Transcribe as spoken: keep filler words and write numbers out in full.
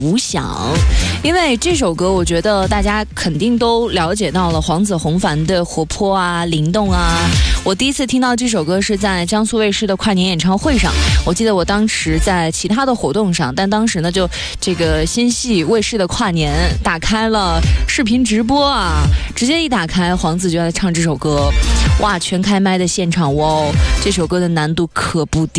无响。因为这首歌我觉得大家肯定都了解到了黄子弘凡的活泼啊、灵动啊。我第一次听到这首歌是在江苏卫视的跨年演唱会上，我记得我当时在其他的活动上，但当时呢就这个新系卫视的跨年打开了视频直播啊，直接一打开黄子就在唱这首歌，哇，全开麦的现场哦，这首歌的难度可不低。